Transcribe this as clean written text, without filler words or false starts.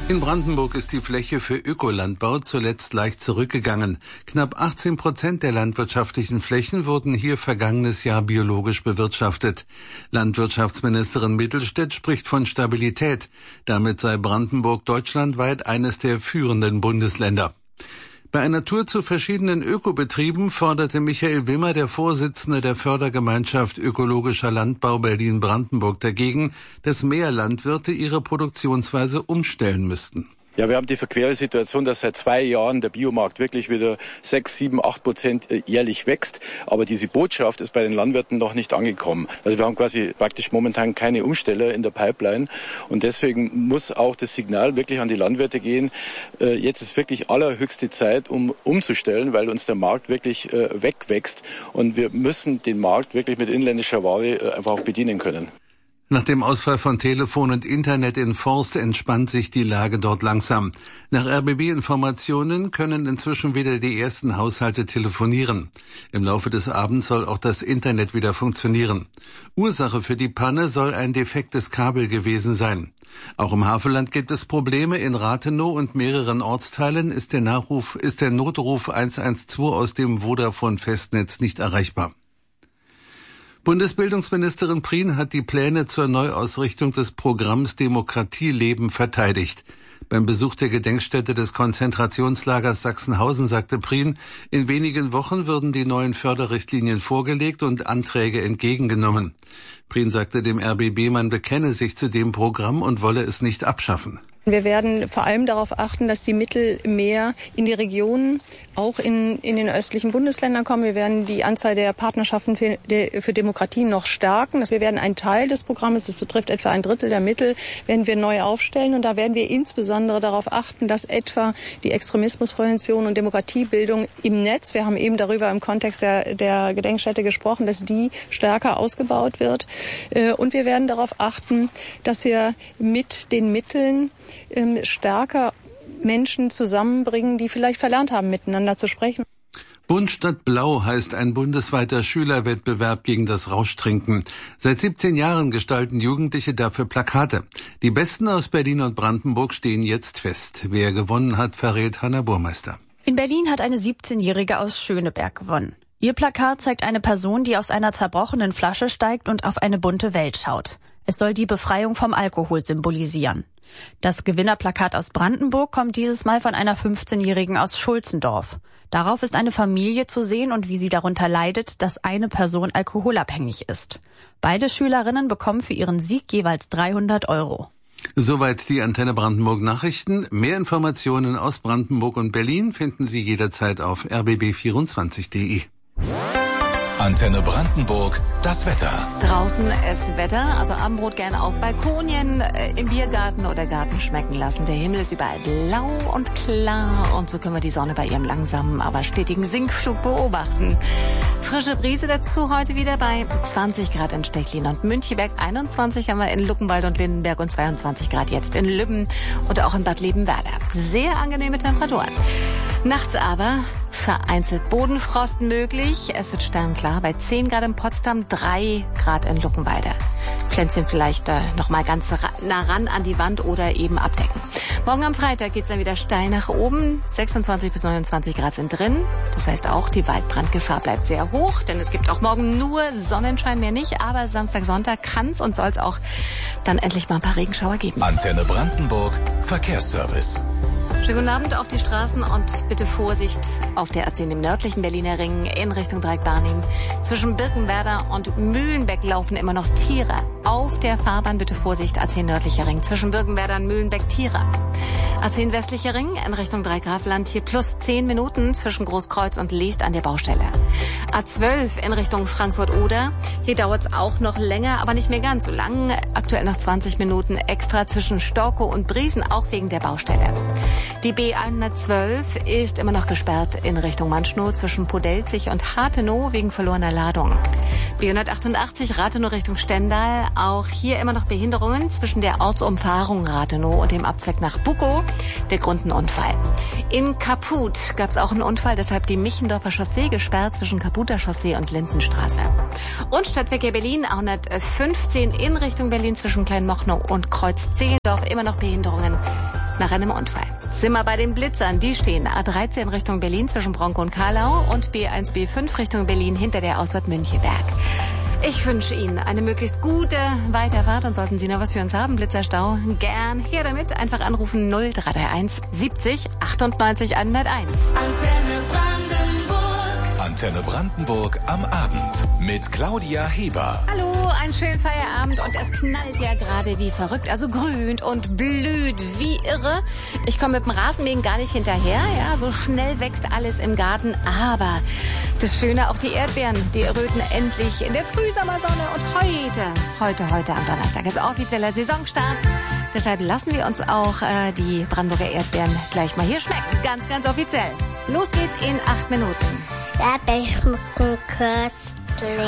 In Brandenburg ist die Fläche für Ökolandbau zuletzt leicht zurückgegangen. Knapp 18% der landwirtschaftlichen Flächen wurden hier vergangenes Jahr biologisch bewirtschaftet. Landwirtschaftsministerin Mittelstädt spricht von Stabilität. Damit sei Brandenburg deutschlandweit eines der führenden Bundesländer. Bei einer Tour zu verschiedenen Ökobetrieben forderte Michael Wimmer, der Vorsitzende der Fördergemeinschaft Ökologischer Landbau Berlin-Brandenburg, dagegen, dass mehr Landwirte ihre Produktionsweise umstellen müssten. Ja, wir haben die verquere Situation, dass seit 2 Jahren der Biomarkt wirklich wieder 6, 7, 8% jährlich wächst. Aber diese Botschaft ist bei den Landwirten noch nicht angekommen. Also wir haben quasi praktisch momentan keine Umsteller in der Pipeline. Und deswegen muss auch das Signal wirklich an die Landwirte gehen. Jetzt ist wirklich allerhöchste Zeit, um umzustellen, weil uns der Markt wirklich wegwächst. Und wir müssen den Markt wirklich mit inländischer Ware einfach auch bedienen können. Nach dem Ausfall von Telefon und Internet in Forst entspannt sich die Lage dort langsam. Nach RBB-Informationen können inzwischen wieder die ersten Haushalte telefonieren. Im Laufe des Abends soll auch das Internet wieder funktionieren. Ursache für die Panne soll ein defektes Kabel gewesen sein. Auch im Havelland gibt es Probleme. In Rathenow und mehreren Ortsteilen ist der Notruf 112 aus dem Vodafone-Festnetz nicht erreichbar. Bundesbildungsministerin Prien hat die Pläne zur Neuausrichtung des Programms Demokratieleben verteidigt. Beim Besuch der Gedenkstätte des Konzentrationslagers Sachsenhausen sagte Prien, in wenigen Wochen würden die neuen Förderrichtlinien vorgelegt und Anträge entgegengenommen. Prien sagte dem RBB, man bekenne sich zu dem Programm und wolle es nicht abschaffen. Wir werden vor allem darauf achten, dass die Mittel mehr in die Regionen, auch in den östlichen Bundesländern kommen. Wir werden die Anzahl der Partnerschaften für Demokratie noch stärken. Wir werden einen Teil des Programmes, das betrifft etwa 1/3 der Mittel, werden wir neu aufstellen. Und da werden wir insbesondere darauf achten, dass etwa die Extremismusprävention und Demokratiebildung im Netz, wir haben eben darüber im Kontext der Gedenkstätte gesprochen, dass die stärker ausgebaut wird. Und wir werden darauf achten, dass wir mit den Mitteln stärker Menschen zusammenbringen, die vielleicht verlernt haben, miteinander zu sprechen. Bunt statt Blau heißt ein bundesweiter Schülerwettbewerb gegen das Rauschtrinken. Seit 17 Jahren gestalten Jugendliche dafür Plakate. Die Besten aus Berlin und Brandenburg stehen jetzt fest. Wer gewonnen hat, verrät Hanna Burmeister. In Berlin hat eine 17-Jährige aus Schöneberg gewonnen. Ihr Plakat zeigt eine Person, die aus einer zerbrochenen Flasche steigt und auf eine bunte Welt schaut. Es soll die Befreiung vom Alkohol symbolisieren. Das Gewinnerplakat aus Brandenburg kommt dieses Mal von einer 15-Jährigen aus Schulzendorf. Darauf ist eine Familie zu sehen und wie sie darunter leidet, dass eine Person alkoholabhängig ist. Beide Schülerinnen bekommen für ihren Sieg jeweils 300 €. Soweit die Antenne Brandenburg Nachrichten. Mehr Informationen aus Brandenburg und Berlin finden Sie jederzeit auf rbb24.de. Antenne Brandenburg, das Wetter. Draußen ist Wetter, also Abendbrot gerne auf Balkonien, im Biergarten oder Garten schmecken lassen. Der Himmel ist überall blau und klar und so können wir die Sonne bei ihrem langsamen, aber stetigen Sinkflug beobachten. Frische Brise dazu heute wieder bei 20 Grad in Stechlin und Müncheberg, 21 haben wir in Luckenwald und Lindenberg und 22 Grad jetzt in Lübben und auch in Bad Liebenwerda. Sehr angenehme Temperaturen. Nachts aber vereinzelt Bodenfrost möglich. Es wird sternklar bei 10 Grad in Potsdam, 3 Grad in Luckenwalde. Pflänzchen vielleicht noch mal ganz nah ran an die Wand oder eben abdecken. Morgen am Freitag geht's dann wieder steil nach oben. 26 bis 29 Grad sind drin. Das heißt auch, die Waldbrandgefahr bleibt sehr hoch, denn es gibt auch morgen nur Sonnenschein, mehr nicht. Aber Samstag, Sonntag kann's und soll's auch dann endlich mal ein paar Regenschauer geben. Antenne Brandenburg, Verkehrsservice. Schönen guten Abend auf die Straßen und bitte Vorsicht auf der A10 im nördlichen Berliner Ring in Richtung Dreieck-Barnim. Zwischen Birkenwerder und Mühlenbeck laufen immer noch Tiere. Auf der Fahrbahn bitte Vorsicht, A10 nördlicher Ring zwischen Birkenwerder und Mühlenbeck Tiere. A10 westlicher Ring in Richtung Dreigrafland hier plus 10 Minuten zwischen Großkreuz und Leest an der Baustelle. A12 in Richtung Frankfurt-Oder. Hier dauert es auch noch länger, aber nicht mehr ganz so lang. Aktuell noch 20 Minuten extra zwischen Storkow und Briesen, auch wegen der Baustelle. Die B112 ist immer noch gesperrt in Richtung Manschnow zwischen Podelzig und Harthenow wegen verlorener Ladung. B188 Rathenow Richtung Stendal, auch hier immer noch Behinderungen zwischen der Ortsumfahrung Rathenow und dem Abzweig nach Bukow. Der Grund ein Unfall. In Kaput gab es auch einen Unfall, deshalb die Michendorfer Chaussee gesperrt zwischen Kaputer Chaussee und Lindenstraße. Und Stadtverkehr Berlin 115 in Richtung Berlin zwischen Kleinmochnow und Kreuz Zehlendorf immer noch Behinderungen nach einem Unfall. Zimmer bei den Blitzern, die stehen A13 Richtung Berlin zwischen Bronco und Karlau und B1, B5 Richtung Berlin hinter der Ausfahrt Müncheberg. Ich wünsche Ihnen eine möglichst gute Weiterfahrt und sollten Sie noch was für uns haben, Blitzerstau, gern her damit. Einfach anrufen 0331 70 98 101. Antenne Brandenburg am Abend mit Claudia Heber. Hallo, einen schönen Feierabend und es knallt ja gerade wie verrückt, also grünt und blüht wie irre. Ich komme mit dem Rasenmähen gar nicht hinterher, ja, so schnell wächst alles im Garten, aber das Schöne, auch die Erdbeeren, die erröten endlich in der Frühsommersonne und heute am Donnerstag ist offizieller Saisonstart. Deshalb lassen wir uns auch die Brandenburger Erdbeeren gleich mal hier schmecken, ganz, ganz offiziell. Los geht's in 8 Minuten. Erdbeeren schmecken köstlich.